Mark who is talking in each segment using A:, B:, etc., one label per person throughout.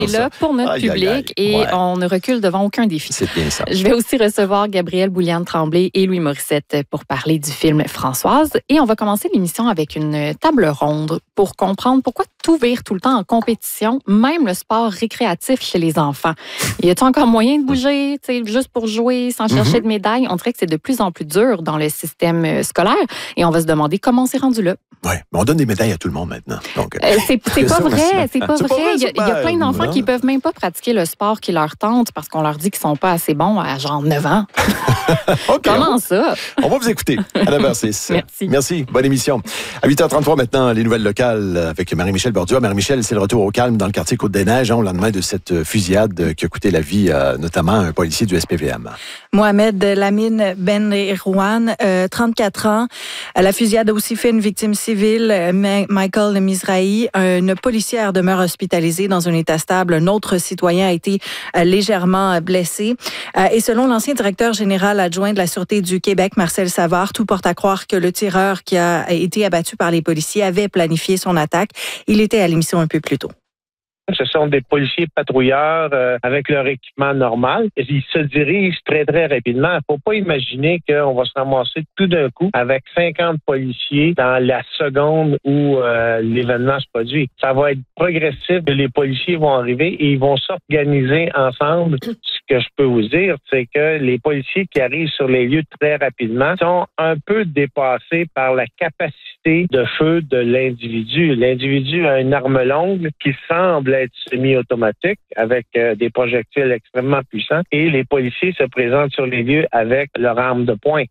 A: est là pour notre public et on ne recule devant aucun défi.
B: C'est bien ça.
A: Je vais aussi recevoir Gabrielle Bouliane-Tremblay et Louis Morissette pour parler du film Françoise. Et on va commencer l'émission avec une table ronde pour comprendre pourquoi tout vire tout le temps en compétition, même le sport récréatif chez les enfants. Y a-t-il encore moyen de bouger, juste pour jouer, sans chercher de médailles? On dirait que c'est de plus en plus dur dans le système scolaire et on va se demander comment on s'est rendu là.
B: Oui, mais on donne des médailles à tout le monde maintenant. Donc,
A: c'est pas vrai, c'est pas vrai. Il y a plein d'enfants qui peuvent même pas pratiquer le sport qui leur tente parce qu'on leur dit qu'ils sont pas assez bons à genre 9 ans.
B: Okay,
A: comment ça?
B: On va vous écouter à 9h06. Merci. Bonne émission. À 8h33 maintenant, les nouvelles locales avec Marie-Michel Bordua. Marie-Michel, c'est le retour au calme dans le quartier Côte-des-Neiges au lendemain de cette fusillade qui a coûté la vie notamment à un policier du SPVM.
C: Mohamed Lamine Ben Irouane, 34 ans. La fusillade a aussi fait une victime civile, Michael Mizrahi. Une policière demeure hospitalisée dans un état stable. Un autre citoyen a été légèrement blessé. Et selon l'ancien directeur général adjoint de la Sûreté du Québec, Marcel Savard, tout porte à croire que le tireur qui a été abattu par les policiers avait planifié son attaque. Il était à l'émission un peu plus tôt.
D: Ce sont des policiers patrouilleurs avec leur équipement normal. Ils se dirigent très, très rapidement. Il ne faut pas imaginer qu'on va se ramasser tout d'un coup avec 50 policiers dans la seconde où l'événement se produit. Ça va être progressif. Les policiers vont arriver et ils vont s'organiser ensemble. Ce que je peux vous dire, c'est que les policiers qui arrivent sur les lieux très rapidement sont un peu dépassés par la capacité de feu de l'individu. L'individu a une arme longue qui semble être semi-automatique avec des projectiles extrêmement puissants et les policiers se présentent sur les lieux avec leur arme de poing.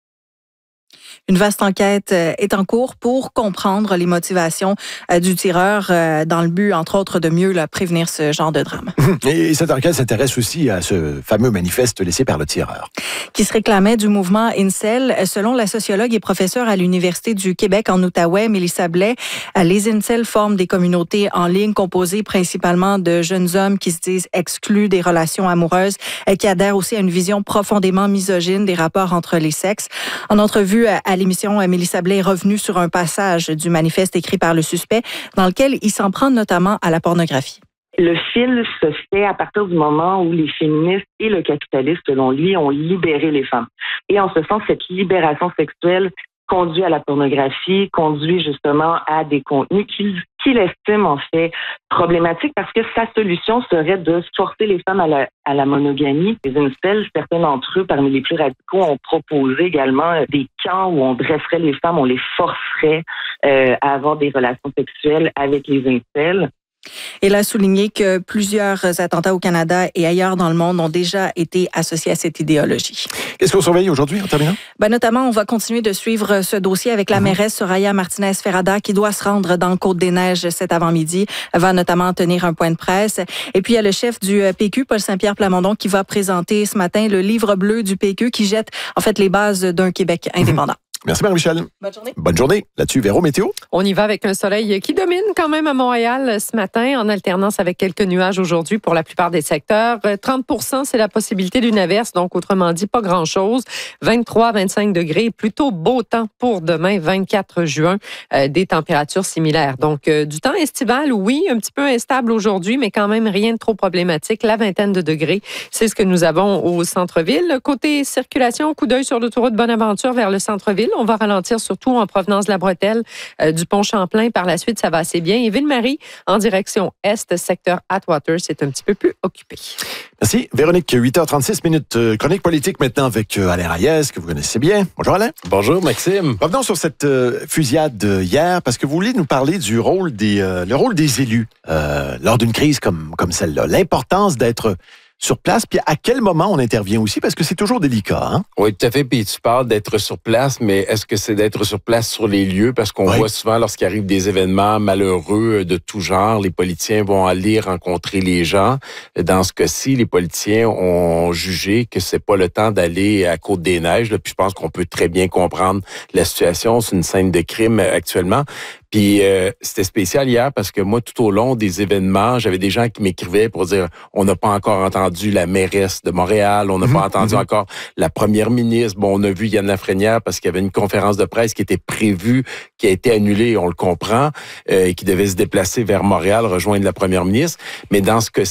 C: Une vaste enquête est en cours pour comprendre les motivations du tireur dans le but, entre autres, de mieux prévenir ce genre de drame.
B: Et cette enquête s'intéresse aussi à ce fameux manifeste laissé par le tireur.
C: Qui se réclamait du mouvement Incel. Selon la sociologue et professeure à l'Université du Québec en Outaouais, Mélissa Blais, les Incel forment des communautés en ligne composées principalement de jeunes hommes qui se disent exclus des relations amoureuses, qui adhèrent aussi à une vision profondément misogyne des rapports entre les sexes. En entrevue à l'émission, Mélissa Blais est revenue sur un passage du manifeste écrit par le suspect dans lequel il s'en prend notamment à la pornographie.
E: Le fil se fait à partir du moment où les féministes et le capitaliste, selon lui, ont libéré les femmes. Et en ce sens, cette libération sexuelle conduit à la pornographie, conduit justement à des contenus qu'il estime en fait problématiques parce que sa solution serait de forcer les femmes à la monogamie. Les incels, certains d'entre eux, parmi les plus radicaux, ont proposé également des camps où on dresserait les femmes, on les forcerait à avoir des relations sexuelles avec les incels.
C: Elle a souligné que plusieurs attentats au Canada et ailleurs dans le monde ont déjà été associés à cette idéologie.
B: Qu'est-ce qu'on surveille aujourd'hui en terminant?
C: Notamment, on va continuer de suivre ce dossier avec la mairesse Soraya Martinez-Ferrada qui doit se rendre dans Côte-des-Neiges cet avant-midi. Elle va notamment tenir un point de presse. Et puis, il y a le chef du PQ, Paul Saint-Pierre Plamondon, qui va présenter ce matin le livre bleu du PQ qui jette en fait les bases d'un Québec indépendant.
B: Merci Marie-Michel.
C: Bonne journée.
B: Bonne journée. Là-dessus, Véro, météo?
F: On y va avec un soleil qui domine quand même à Montréal ce matin, en alternance avec quelques nuages aujourd'hui pour la plupart des secteurs. 30%, c'est la possibilité d'une averse, donc autrement dit, pas grand-chose. 23-25 degrés, plutôt beau temps pour demain, 24 juin, des températures similaires. Donc, du temps estival, oui, un petit peu instable aujourd'hui, mais quand même rien de trop problématique. La vingtaine de degrés, c'est ce que nous avons au centre-ville. Côté circulation, coup d'œil sur l'autoroute Bonaventure vers le centre-ville. On va ralentir surtout en provenance de la bretelle du pont Champlain. Par la suite, ça va assez bien. Et Ville-Marie, en direction est, secteur Atwater, c'est un petit peu plus occupé.
B: Merci. Véronique, 8h36 minutes. Chronique politique maintenant avec Alain Reyes, que vous connaissez bien. Bonjour Alain.
G: Bonjour Maxime.
B: Revenons sur cette fusillade hier, parce que vous voulez nous parler du rôle le rôle des élus lors d'une crise comme celle-là. L'importance d'être sur place, puis à quel moment on intervient aussi, parce que c'est toujours délicat, hein?
G: Oui, tout à fait, puis tu parles d'être sur place, mais est-ce que c'est d'être sur place sur les lieux? Parce qu'on voit souvent, lorsqu'il arrive des événements malheureux de tout genre, les politiciens vont aller rencontrer les gens. Dans ce cas-ci, les politiciens ont jugé que c'est pas le temps d'aller à Côte-des-Neiges, puis je pense qu'on peut très bien comprendre la situation. C'est une scène de crime actuellement. Puis c'était spécial hier parce que moi, tout au long des événements, j'avais des gens qui m'écrivaient pour dire on n'a pas encore entendu la mairesse de Montréal, on n'a pas entendu encore la première ministre. Bon, on a vu Yann Lafrenière parce qu'il y avait une conférence de presse qui était prévue, qui a été annulée, on le comprend, qui devait se déplacer vers Montréal, rejoindre la première ministre. Mais dans ce cas